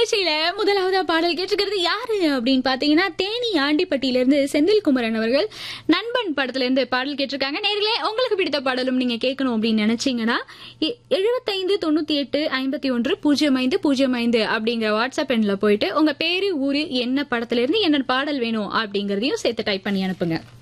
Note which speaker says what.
Speaker 1: நிகழ்ச்சியில முதலாவதா பாடல் கேட்டிருக்கிறது யாரு அப்படின்னு பாத்தீங்கன்னா தேனி ஆண்டிப்பட்டியில இருந்து செந்தில் குமரன் அவர்கள் நண்பன் படத்துல இருந்து பாடல் கேட்டிருக்காங்க. நேர்களே, உங்களுக்கு பிடித்த பாடலும் நீங்க கேட்கணும் அப்படின்னு நினைச்சீங்கன்னா 7598510505 அப்படிங்கிற வாட்ஸ்அப் எண்ல போயிட்டு உங்க பேரு, ஊரு, என்ன படத்துல இருந்து என்ன பாடல் வேணும் அப்படிங்கறதையும் சேர்த்து டைப் பண்ணி அனுப்புங்க.